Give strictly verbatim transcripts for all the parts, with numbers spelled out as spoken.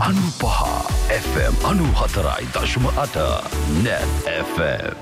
අනුපහ F M අනුහතරයි දශම අට net F M.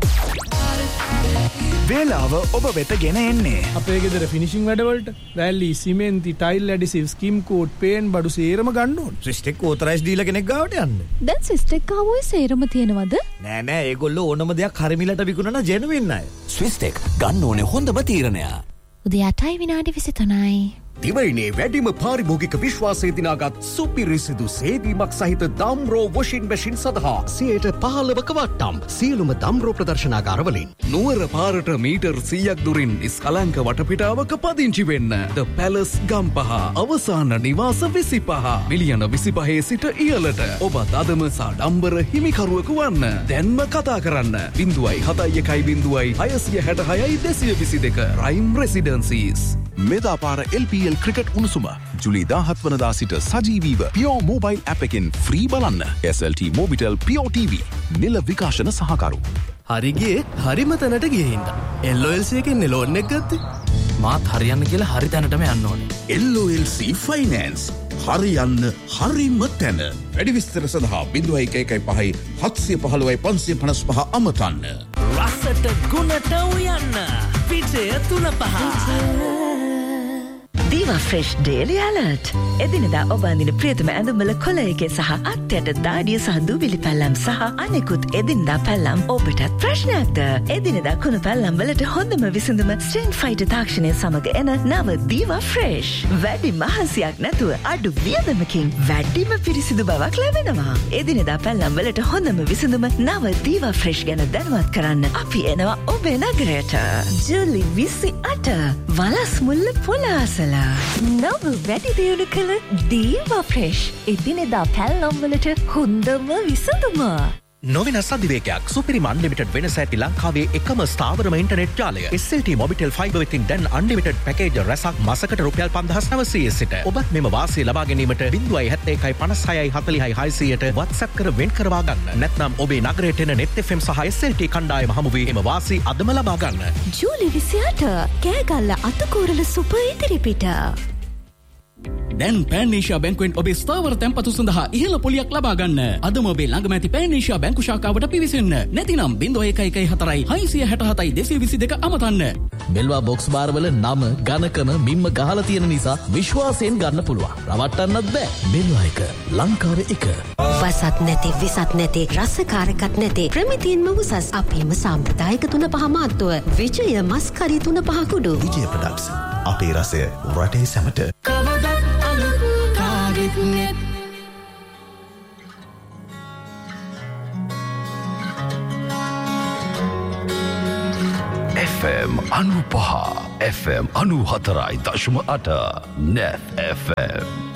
වේලාව ඔබ වෙත ගෙන එන්නේ අපේ ගෙදර ෆිනිෂිං වැඩවලට වැල්ලි සිමෙන්ති ටයිල් ඇඩිසිව්ස් කිම් කෝට් පේන් බඩු සේරම ගන්න ඕන. ස්විස්ටෙක් ඕතරයිස් දීලා කෙනෙක් ගාවට යන්න. දැන් ස්විස්ටෙක් ආවොයි සේරම තියෙනවද? නෑ නෑ ඒගොල්ලෝ ඕනම දෙයක් හරිමිලට විකුණන ජෙනුවින් අය. ස්විස්ටෙක් ගන්න ඕනේ හොඳම තීරණය. උදේ අටයි විනාඩි විසිතුනයි. දිවයිනේ වැඩිම පාරිභෝගික විශ්වාසය දිනාගත් සුපිරිසිදු සේවීමක් සහිත දම්රෝ වොෂින් මැෂින් සඳහා සියයට පහළවක වට්ටම් සියලුම දම්රෝ ප්‍රදර්ශනාගාරවලින් නුවර පාරට මීටර් සීයක් දුරින් ඉස්කලංක වටපිටාවක පදිංචි වෙන්න. ද පැලස් ගම්පහ අවසාන නිවාස විසිපහ මිලියන විසිපහේ සිට ඉහළට ඔබත් අදම සාඩම්බර හිමිකරුවකු වන්න. දැන්ම කතා කරන්න බිංදුවයි හතයි එකයි බිංදුවයි හයසිය හැට හයයි දෙසිය විසි දෙක rhyme රෙසිඩන්සීස්. මෙදාපාර L P L cricket උණුසුම ජුලි දාහත් වනදා සිට සජීවීව පියෝ මොබයිල් ඇප් එකෙන් ෆ්‍රී බලන්න. එස් එල් ටී මොබිටෙල් පියෝ ටීවී නිල විකාශන සහකරු. හරිගේ හරිම තැනට ගිය හින්දා එල් ඔ එල් සී එකෙන් ලෝන් එක ගත්තේ. මාත් හරියන්න කියලා හරි තැනටම යන්න ඕනේ. එල් ඔ එල් සී ෆයිනෑන්ස් හරියන්න හරිම තැන. වැඩි විස්තර සඳහා බිංදුවයි එක එකයි පහයි හත්සිය පහළොවයි පන්සිය පනස් පහ අමතන්න. රසට ගුණට උයන්න පිටේ තුන පහ. Diva Fresh Daily Alert. එදිනෙදා ඔබ අඳින ප්‍රියතම ඇඳුම්වල කොළ එකේ සහ අත්යට දාඩිය සහ දූවිලි පැල්ලම් සහ අනෙකුත් එදිනෙදා පැල්ලම් ඔබටත් ප්‍රශ්නයක්ද? එදිනෙදා කුණු පැල්ලම් වලට හොඳම විසඳුම ස්ට්‍රෙන් ෆයිටර් තාක්ෂණය සමග එන නව Diva Fresh. වැඩි මහන්සියක් නැතුව අඩු වියදමකින් වැඩිම පිරිසිදු බවක් ලැබෙනවා. එදිනෙදා පැල්ලම් වලට හොඳම විසඳුම නව Diva Fresh ගැන දැනුවත් කරන්න අපි එනවා ඔබේ නගරයට. ජූලි විසි අට වලස් මුල්ල පොළාසල නව වැඩි දියුණු කළ දීවා ෆ්‍රෙෂ් එදිනෙදා පැල්ලම් වලට හොඳම විසඳුම. නොවෙනස් අධිවේගයක් සුපිරිම අන්ලිමිටඩ් වෙනස ඇති ලංකාවේ එකම ස්ථාවරම ඉන්ටර්නෙට් ජාලය. S L T Mobitel fibre වෙතින් දැන් අන්ලිමිටඩ් පැකේජ් රැසක් මාසකට රුපියල් පන්දහස් නවසීය සිට. ඔබත් මෙම වාසිය ලබා ගැනීමට zero one zero one five छह फ़ोर्टी හයසියට WhatsApp කර වෙන් කරවා ගන්න. නැත්නම් ඔබේ නගරයට එන net එෆ් එම් සහ එස් එල් ටී කණ්ඩායම හමු වී එම වාසි අදම ලබා ගන්න. ජූලි විසි අට කෑගල්ල අතකෝරළ සුපර් ඉදිරිපිට. දැන් පෑනේෂියා බැංකුවෙන් ඔබේ ස්ථාවර තැන්පතු සඳහා ඉහළ පොලියක් ලබා ගන්න. අදම ඔබේ ළඟම ඇති පෑනේෂියා බැංකු ශාඛාවට පිවිසෙන්න. නැතිනම් zero one zero one four හයසිය හැට හතයි දෙසිය විසි දෙක අමතන්න. මෙල්වා බොක්ස් බාර් වල නම ගණකම මිම්ම ගහලා තියෙන නිසා විශ්වාසයෙන් ගන්න පුළුවන්. රවට්ටන්නත් බෑ. මෙල්වා එක ලංකාවේ එක. වසත් නැති විසත් නැති රසකාරකත් නැති ප්‍රමිතියෙන්ම උසස් අපේම සාම්ප්‍රදායික තුන පහ මාත්තුව විජය මස් කරි තුන පහ කුඩු. විජය ප්‍රොඩක්ට්ස් අපේ රසය රටේ සැමට. එෆ් එම් අනුපහ එෆ් එම් අනුහතරයි දශම අට net එෆ් එම්.